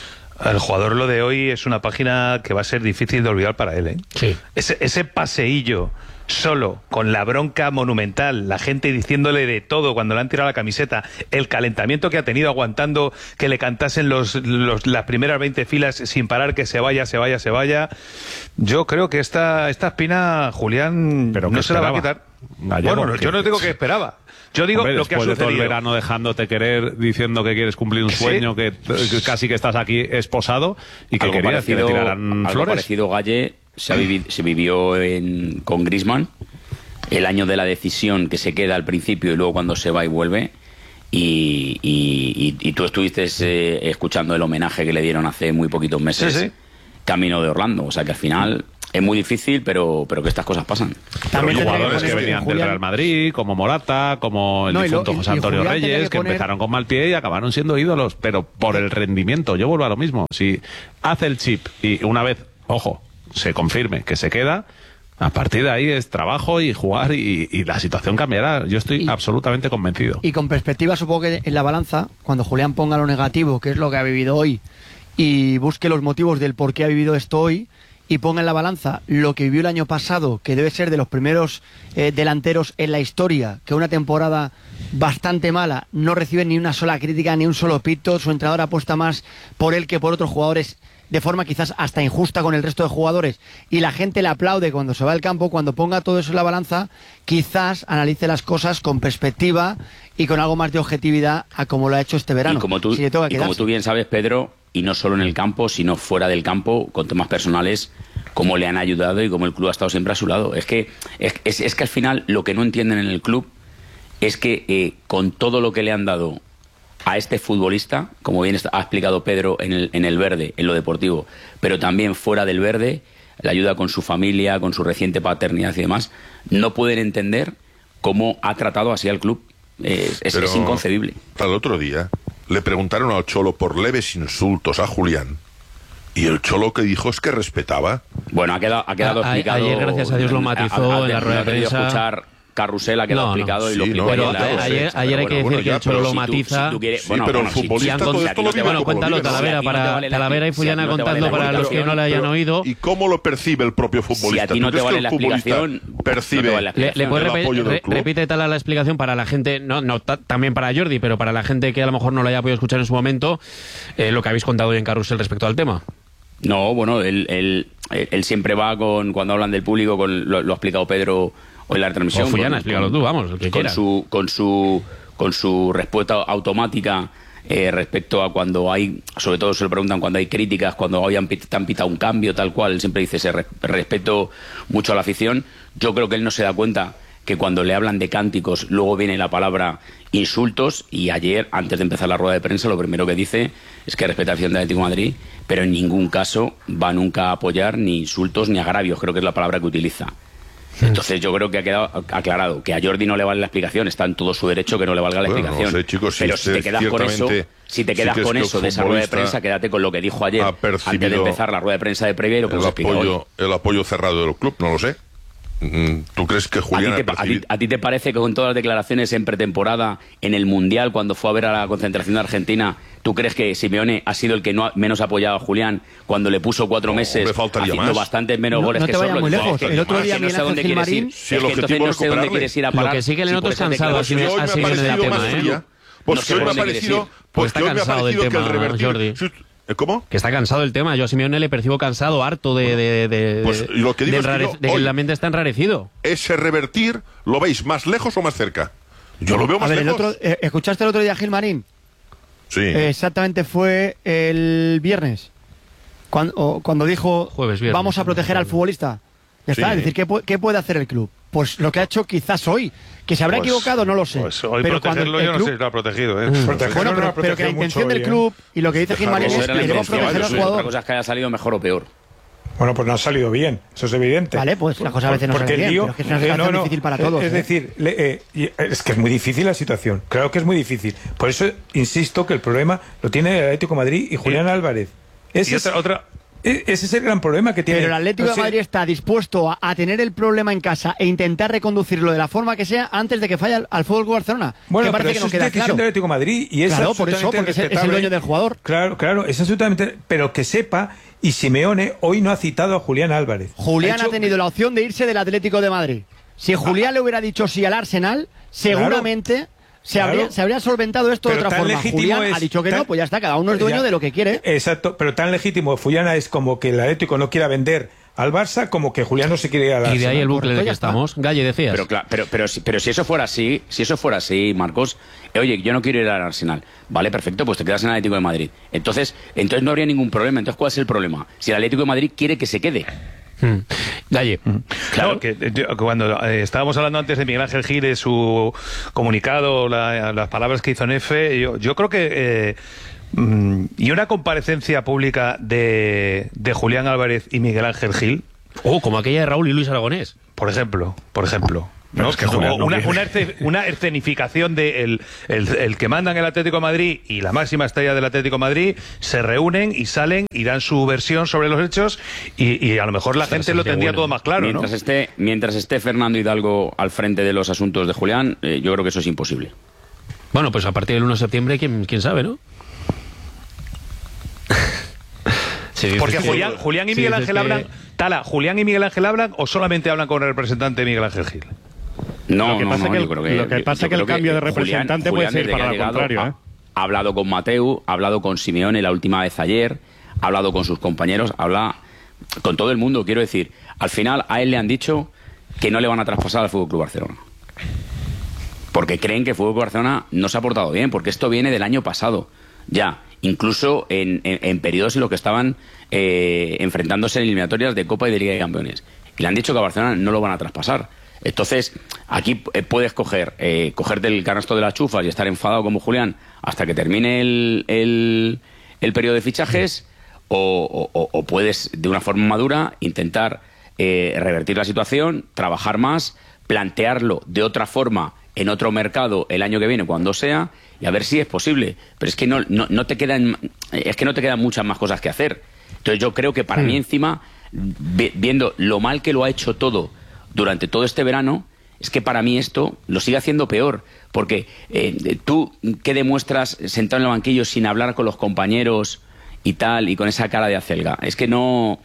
lo de hoy es una página que va a ser difícil de olvidar para él, ¿eh? Sí. Ese paseillo solo, con la bronca monumental, la gente diciéndole de todo cuando le han tirado la camiseta, el calentamiento que ha tenido aguantando que le cantasen las primeras 20 filas sin parar, que se vaya. Yo creo que esta espina, Julián, pero no se la va a quitar. Gallego, bueno, yo no digo que esperaba. Yo digo lo que ha después de todo el sucedido. verano dejándote querer, diciendo que quieres cumplir un sueño, que casi que estás aquí esposado y que querías que le tiraran algo flores. parecido, Galle, se vivió con Griezmann, el año de la decisión, que se queda al principio y luego cuando se va y vuelve. Y tú estuviste escuchando el homenaje que le dieron hace muy poquitos meses, camino de Orlando. O sea que al final es muy difícil, pero que estas cosas pasan. También jugadores que venían del Real Madrid, como Morata, como el difunto José Antonio Reyes, que empezaron con mal pie y acabaron siendo ídolos, pero por el rendimiento. Yo vuelvo a lo mismo. Si hace el chip y una vez, ojo, se confirme que se queda, a partir de ahí es trabajo y jugar y la situación cambiará. Yo estoy absolutamente convencido. Y con perspectiva, supongo que en la balanza, cuando Julián ponga lo negativo, que es lo que ha vivido hoy, y busque los motivos del por qué ha vivido esto hoy, y ponga en la balanza lo que vivió el año pasado, que debe ser de los primeros delanteros en la historia, que una temporada bastante mala, no recibe ni una sola crítica, ni un solo pito, su entrenador apuesta más por él que por otros jugadores, de forma quizás hasta injusta con el resto de jugadores, y la gente le aplaude cuando se va al campo, cuando ponga todo eso en la balanza, quizás analice las cosas con perspectiva y con algo más de objetividad a como lo ha hecho este verano. Y como tú bien sabes, Pedro, y no solo en el campo, sino fuera del campo, con temas personales, cómo le han ayudado y cómo el club ha estado siempre a su lado. Es que al final lo que no entienden en el club es que con todo lo que le han dado a este futbolista, como bien ha explicado Pedro en el verde, en lo deportivo, pero también fuera del verde, la ayuda con su familia, con su reciente paternidad y demás, no pueden entender cómo ha tratado así al club. Es inconcebible. Al otro día le preguntaron al Cholo por leves insultos a Julián, y el Cholo que dijo es que respetaba. Bueno, ha quedado explicado. Ayer, gracias a Dios, lo matizó en la rueda de prensa. Escuchar Carrusel ha quedado explicado y lo explicó. Pero ayer hay que decir que el Cholo lo matiza. Pero el futbolista todo esto lo vive. Bueno, cuéntalo, Talavera y Fullana contando para los que no le hayan oído. ¿Y cómo lo percibe el propio futbolista? Si a ti no te vale la explicación, percibe ¿Le puedes repite la explicación para la gente, no también para Jordi, pero para la gente que a lo mejor no lo haya podido escuchar en su momento, lo que habéis contado hoy en Carrusel respecto al tema? No, bueno, él siempre va cuando hablan del público, lo ha explicado Pedro hoy en la retransmisión. Fullana, explícalo tú, vamos, el que quieras. Con su respuesta automática respecto a cuando hay, sobre todo se lo preguntan cuando hay críticas, cuando hoy te han pitado un cambio, tal cual, él siempre dice, respeto mucho a la afición. Yo creo que él no se da cuenta que cuando le hablan de cánticos luego viene la palabra insultos, y ayer, antes de empezar la rueda de prensa, lo primero que dice es que respeta la afición del Atlético de Madrid, pero en ningún caso va nunca a apoyar ni insultos ni agravios, creo que es la palabra que utiliza. Entonces yo creo que ha quedado aclarado que a Jordi no le vale la explicación, está en todo su derecho que no le valga la explicación. No sé, chicos, pero si te quedas con eso de esa rueda de prensa, quédate con lo que dijo ayer antes de empezar la rueda de prensa de previa y lo que nos explicó hoy. El apoyo cerrado del club, no lo sé. ¿Tú crees que Julián ¿A ti te parece que con todas las declaraciones en pretemporada, en el Mundial, cuando fue a ver a la concentración de Argentina, tú crees que Simeone ha sido el que menos ha apoyado a Julián cuando le puso 4 meses haciendo bastantes menos goles que solo? No te vayas muy lejos. El otro día Miguel Ángel Gilmarín... Entonces no sé dónde quieres ir a parar. Lo que sí que le noto es cansado a Simeone del tema, Pues hoy me ha parecido está cansado del tema, Jordi. ¿Cómo? Que está cansado del tema. Yo a Simeone le percibo cansado, harto de lo que digo que el ambiente está enrarecido. ¿Ese revertir lo veis más lejos o más cerca? Yo lo veo más lejos. ¿Escuchaste el otro día a Gilmarín? Sí. Exactamente, fue el viernes. Cuando dijo, vamos a proteger al futbolista. Ya está, es decir, ¿qué puede hacer el club? Pues lo que ha hecho quizás hoy. Que se habrá equivocado, no lo sé. Pues hoy pero protegerlo yo no sé si lo ha protegido. Bueno, pero que la intención del club y lo que dice Gilmarín es que debemos proteger al jugador. Otra cosa es que haya salido mejor o peor. Bueno, pues no ha salido bien, eso es evidente. Vale, pues la cosa a veces no sale bien, pero es que es una situación difícil para todos. Es decir, es que es muy difícil la situación, claro que es muy difícil. Por eso insisto que el problema lo tiene el Atlético de Madrid y Julián Álvarez. Ese es el gran problema que tiene. Pero el Atlético de Madrid está dispuesto a tener el problema en casa e intentar reconducirlo de la forma que sea antes de que falle al Fútbol Club Barcelona. Bueno, que parece pero que no queda claro. Del Atlético de Madrid y es claro, por eso, porque es el dueño del jugador. Claro, es absolutamente. Pero que sepa, y Simeone hoy no ha citado a Julián Álvarez. Julián ha tenido la opción de irse del Atlético de Madrid. Si Julián le hubiera dicho sí al Arsenal, seguramente. Se habría solventado esto de otra forma. Julián ha dicho que no, pues ya está, cada uno es dueño de lo que quiere. Exacto, pero tan legítimo Fullana es como que el Atlético no quiera vender al Barça, como que Julián no se quiere ir al Arsenal. Y de ahí el bucle en el que estamos. Galle, decías. Pero si eso fuera así, Marcos, oye, yo no quiero ir al Arsenal. Vale, perfecto, pues te quedas en el Atlético de Madrid. Entonces no habría ningún problema. Entonces, ¿cuál es el problema? Si el Atlético de Madrid quiere que se quede. Dalle. Claro, que cuando estábamos hablando antes de Miguel Ángel Gil, de su comunicado, las palabras que hizo en F, yo creo que y una comparecencia pública de Julián Álvarez y Miguel Ángel Gil, como aquella de Raúl y Luis Aragonés, por ejemplo, ¿no? Es que una escenificación de el que mandan el Atlético de Madrid y la máxima estrella del Atlético de Madrid se reúnen y salen y dan su versión sobre los hechos y a lo mejor la gente lo tendría todo más claro, mientras esté Fernando Hidalgo al frente de los asuntos de Julián, yo creo que eso es imposible. Bueno, pues a partir del 1 de septiembre, quién sabe, ¿no? Porque Julián y Miguel Ángel hablan... Tala, ¿Julián y Miguel Ángel hablan o solamente hablan con el representante Miguel Ángel Gil? Lo que pasa es que el cambio de representante puede ser para lo contrario. Ha hablado con Mateu, ha hablado con Simeone la última vez ayer, ha hablado con sus compañeros, habla con todo el mundo. Quiero decir, al final a él le han dicho que no le van a traspasar al FC Barcelona. Porque creen que el FC Barcelona no se ha portado bien, porque esto viene del año pasado, ya. Incluso en periodos en los que estaban enfrentándose en eliminatorias de Copa y de Liga de Campeones. Y le han dicho que a Barcelona no lo van a traspasar. Entonces, aquí puedes cogerte el canasto de las chufas y estar enfadado como Julián hasta que termine el periodo de fichajes, o puedes, de una forma madura, intentar revertir la situación, trabajar más, plantearlo de otra forma en otro mercado el año que viene, cuando sea, y a ver si es posible. Pero es que no te quedan muchas más cosas que hacer. Entonces yo creo que para mí, encima, viendo lo mal que lo ha hecho todo durante todo este verano, es que para mí esto lo sigue haciendo peor. Porque tú, ¿qué demuestras sentado en el banquillo sin hablar con los compañeros y tal, y con esa cara de acelga? Es que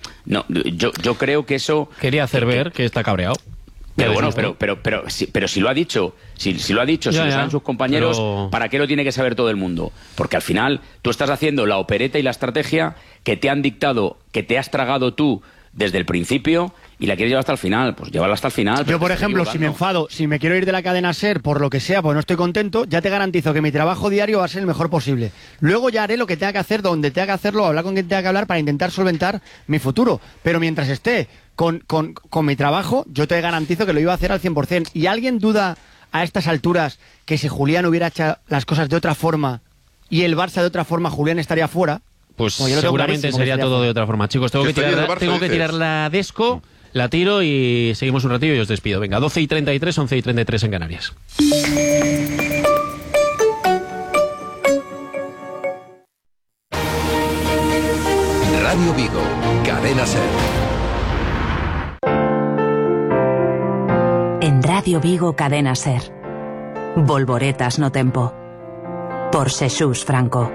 yo creo que eso... Quería hacer ver que está cabreado. Pero bueno, pero si lo ha dicho, si lo saben sus compañeros, ¿para qué lo tiene que saber todo el mundo? Porque al final tú estás haciendo la opereta y la estrategia que te han dictado, que te has tragado tú desde el principio, y la quieres llevar hasta el final. Pues llévala hasta el final. Yo, por ejemplo, si me enfado, si me quiero ir de la cadena SER por lo que sea, pues no estoy contento, ya te garantizo que mi trabajo diario va a ser el mejor posible. Luego ya haré lo que tenga que hacer, donde tenga que hacerlo, hablar con quien tenga que hablar para intentar solventar mi futuro. Pero mientras esté con mi trabajo, yo te garantizo que lo iba a hacer al 100%. ¿Y alguien duda a estas alturas que si Julián hubiera hecho las cosas de otra forma y el Barça de otra forma, Julián estaría fuera? Pues seguramente sería todo de otra forma. Chicos, tengo que tirar la Desco, la tiro y seguimos un ratillo y os despido. Venga, 12:33, 11:33 en Canarias. Radio Vigo, Cadena SER. En Radio Vigo, Cadena SER. Volvoretas no tempo. Por Xesús Franco.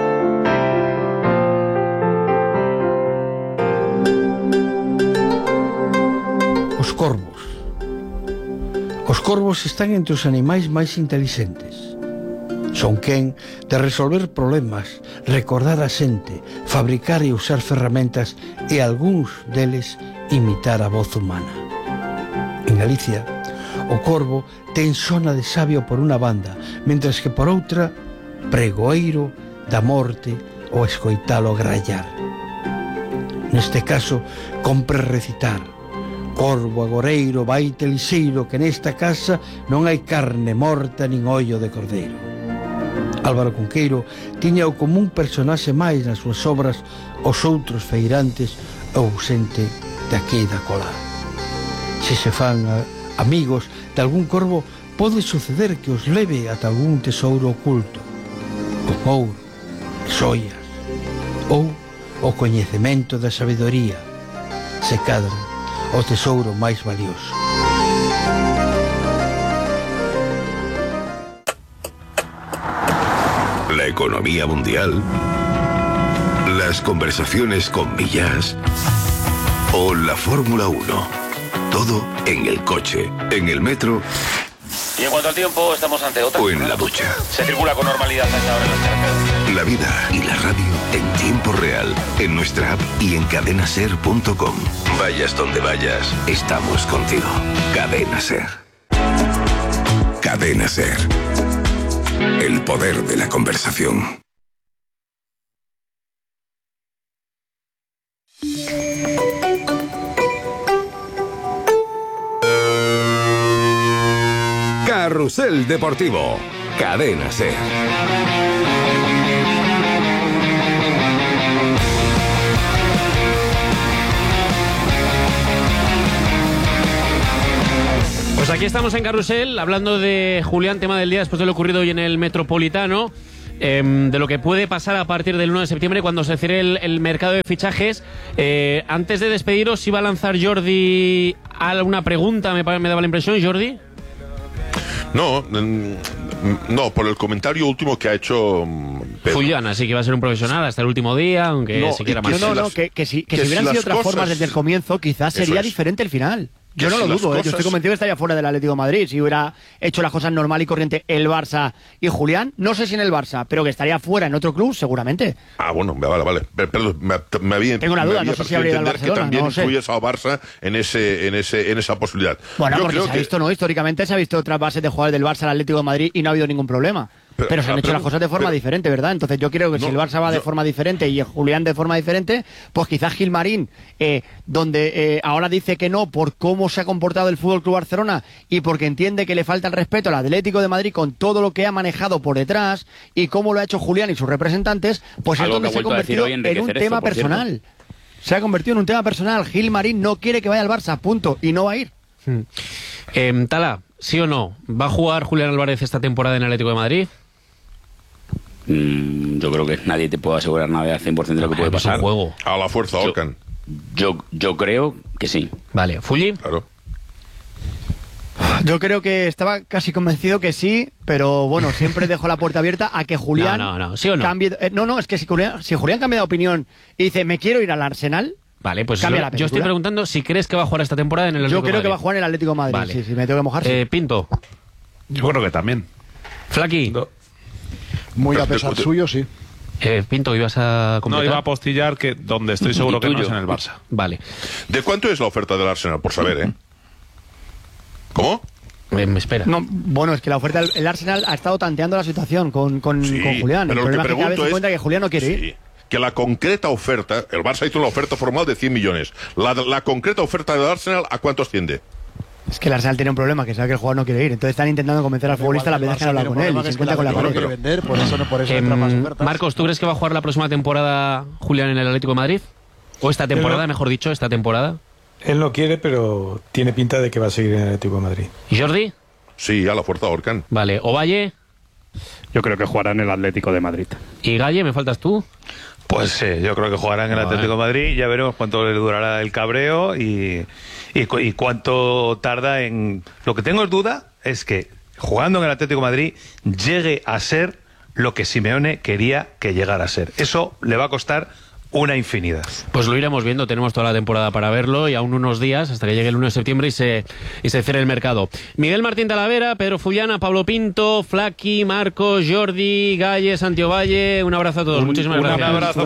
Os corvos están entre os animais máis intelixentes. Son quen de resolver problemas, recordar a xente, fabricar e usar ferramentas e algúns deles imitar a voz humana. En Galicia, o corvo ten sona de sabio por unha banda, mentras que por outra, pregoeiro da morte ou escoitalo grallar. Neste caso, compre recitar: corvo agoreiro, baite lixeiro, que nesta casa non hai carne morta nin ollo de cordeiro. Álvaro Cunqueiro tiña o común personaxe máis nas súas obras Os outros feirantes ou Xente de aquí da cola. Se se fan amigos de algún corvo, pode suceder que os leve ata algún tesouro oculto, como ouro, xoias, ou o coñecemento da sabedoría, se cadra o tesouro máis valioso. La economía mundial, las conversaciones con Millas o la Fórmula 1. Todo en el coche, en el metro. Y en cuanto al tiempo, estamos ante otra. O en la ducha. Se circula con normalidad hasta ahora en las carreteras. La vida y la radio en tiempo real, en nuestra app y en cadenaser.com. Vayas donde vayas, estamos contigo. Cadena SER. Cadena SER. El poder de la conversación. Carrusel Deportivo. Cadena SER. Pues aquí estamos en Carrusel, hablando de Julián, tema del día después de lo ocurrido hoy en el Metropolitano, de lo que puede pasar a partir del 1 de septiembre cuando se cierre el mercado de fichajes. Antes de despediros, iba a lanzar Jordi a una pregunta, me daba la impresión, Jordi. No, No, por el comentario último que ha hecho Pedro. Julián, así que va a ser un profesional hasta el último día, aunque se quiera más. Que si hubieran sido otras formas desde el comienzo, quizás sería diferente el final. Yo no lo dudo, yo estoy convencido que estaría fuera del Atlético de Madrid. Si hubiera hecho las cosas normal y corriente el Barça y Julián, no sé si en el Barça, pero que estaría fuera en otro club, seguramente. Bueno, vale. Perdón, tengo una duda, no sé si habría ido al Barcelona. Que también no sé. influyes al Barça en esa posibilidad. Bueno, porque se ha visto, ¿no? Históricamente se ha visto otras bases de jugadores del Barça al Atlético de Madrid y no ha habido ningún problema. Pero se han hecho las cosas de forma diferente, ¿verdad? Entonces yo creo que si el Barça va de forma diferente y Julián de forma diferente, pues quizás Gilmarín, donde ahora dice que no por cómo se ha comportado el Fútbol Club Barcelona y porque entiende que le falta el respeto al Atlético de Madrid con todo lo que ha manejado por detrás y cómo lo ha hecho Julián y sus representantes, pues es donde se ha convertido en un tema personal. Se ha convertido en un tema personal. Gilmarín no quiere que vaya al Barça, punto, y no va a ir. Tala, ¿sí o no? ¿Va a jugar Julián Álvarez esta temporada en el Atlético de Madrid? Yo creo que nadie te puede asegurar nada al 100% de lo que puede pasar. Juego. A la fuerza, Orcan. Yo creo que sí. Vale, ¿Fulli? Claro. Yo creo que estaba casi convencido que sí, pero bueno, siempre dejo la puerta abierta a que Julián ¿sí o no? cambie. No, es que si Julián cambia de opinión y dice, me quiero ir al Arsenal. Vale, pues yo estoy preguntando si crees que va a jugar esta temporada en el Atlético de Madrid. Yo creo que va a jugar en el Atlético de Madrid, vale. sí, me tengo que mojar. Sí. Pinto. Yo creo que también. Flaqui. Muy a pesar suyo, sí. Pinto, ¿ibas a completar? No, iba a postillar que donde estoy seguro que no es en el Barça. Vale. ¿De cuánto es la oferta del Arsenal? Por saber, ¿Cómo? Me espera. No, bueno, es que la oferta el Arsenal ha estado tanteando la situación con Julián. Pero el lo que problema es que cada vez se es cuenta que Julián no quiere ir. Que la concreta oferta, el Barça hizo una oferta formal de 100 millones. La concreta oferta del Arsenal, ¿a cuánto asciende? Es que el Arsenal tiene un problema, que sabe que el jugador no quiere ir. Entonces están intentando convencer al futbolista la vez que han hablado con él y se encuentra con la pared. Vender, por eso entra más ofertas. Marcos, ¿tú crees que va a jugar la próxima temporada Julián en el Atlético de Madrid? ¿O esta temporada, mejor dicho, esta temporada? Él no quiere, pero tiene pinta de que va a seguir en el Atlético de Madrid. ¿Y Jordi? Sí, a la fuerza Orcan. Vale, ¿Ovalle? Yo creo que jugará en el Atlético de Madrid. ¿Y Galle, me faltas tú? Pues sí, yo creo que jugará en el Atlético de Madrid. Ya veremos cuánto le durará el cabreo y cuánto tarda en... Lo que tengo duda es que jugando en el Atlético de Madrid llegue a ser lo que Simeone quería que llegara a ser. Eso le va a costar una infinidad. Pues lo iremos viendo, tenemos toda la temporada para verlo y aún unos días hasta que llegue el 1 de septiembre y se cierre el mercado. Miguel Martín Talavera, Pedro Fullana, Pablo Pinto, Flaqui, Marcos, Jordi, Galle, Santiago Valle, un abrazo a todos, muchísimas gracias. Un abrazo,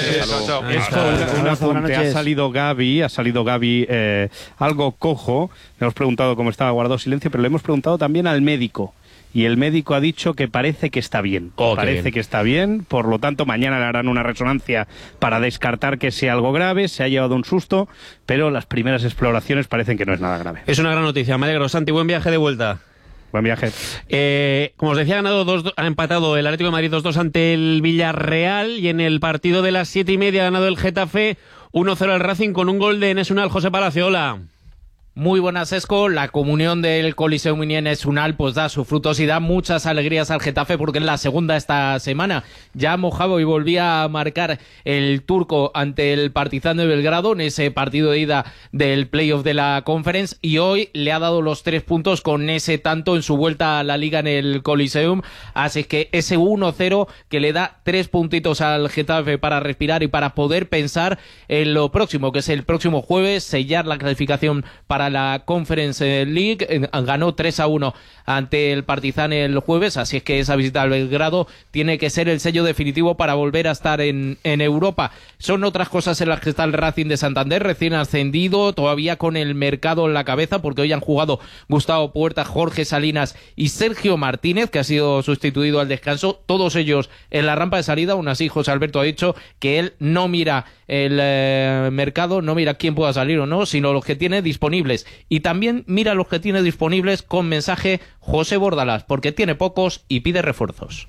ha salido Gaby algo cojo, le hemos preguntado cómo estaba, guardado silencio, pero le hemos preguntado también al médico. Y el médico ha dicho que parece que está bien. Que está bien, por lo tanto mañana le harán una resonancia para descartar que sea algo grave, se ha llevado un susto, pero las primeras exploraciones parecen que no es nada grave. Es una gran noticia, me alegro. Santi, buen viaje de vuelta. Buen viaje. Como os decía, ha empatado el Atlético de Madrid 2-2 ante el Villarreal y en el partido de las 7:30 ha ganado el Getafe 1-0 al Racing con un gol de Enes Unal. José Palacio, hola. Muy buenas, Esco. La comunión del Coliseum y Enes Unal pues da sus frutos y da muchas alegrías al Getafe porque es la segunda esta semana. Ya mojado y volvía a marcar el turco ante el Partizan de Belgrado en ese partido de ida del playoff de la Conference y hoy le ha dado los 3 puntos con ese tanto en su vuelta a la Liga en el Coliseum. Así que ese 1-0 que le da 3 puntitos al Getafe para respirar y para poder pensar en lo próximo, que es el próximo jueves, sellar la clasificación para la Conference League. Ganó 3-1 ante el Partizan el jueves, así es que esa visita al Belgrado tiene que ser el sello definitivo para volver a estar en Europa. Son otras cosas en las que está el Racing de Santander, recién ascendido, todavía con el mercado en la cabeza, porque hoy han jugado Gustavo Puerta, Jorge Salinas y Sergio Martínez, que ha sido sustituido al descanso, todos ellos en la rampa de salida. Aún así, José Alberto ha dicho que él no mira el mercado, no mira quién pueda salir o no, sino los que tiene disponibles. Y también mira los que tiene disponibles con mensaje José Bordalás, porque tiene pocos y pide refuerzos.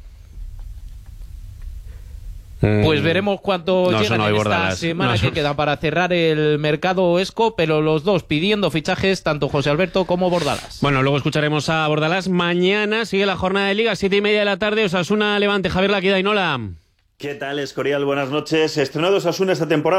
Pues veremos cuánto llegan en esta semana que queda para cerrar el mercado Esco, pero los dos pidiendo fichajes, tanto José Alberto como Bordalás. Bueno, luego escucharemos a Bordalás. Mañana sigue la jornada de Liga, 7:30 de la tarde, Osasuna Levante. Javier Laquidainola. ¿Qué tal, Escorial? Buenas noches. Estrenado Osasuna esta temporada.